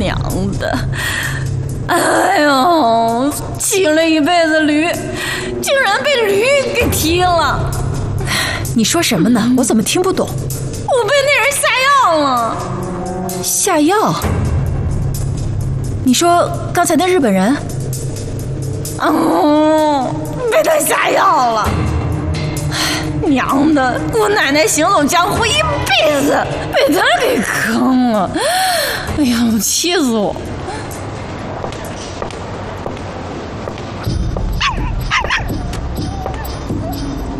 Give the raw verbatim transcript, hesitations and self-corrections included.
娘的！哎呦，骑了一辈子驴，竟然被驴给踢了！ 你说什么呢？我怎么听不懂？ 我被那人下药了。 下药？你说刚才那日本人？ 哦，被他下药了。娘的，姑奶奶行走江湖一辈子被他给坑了。哎呀，气死我！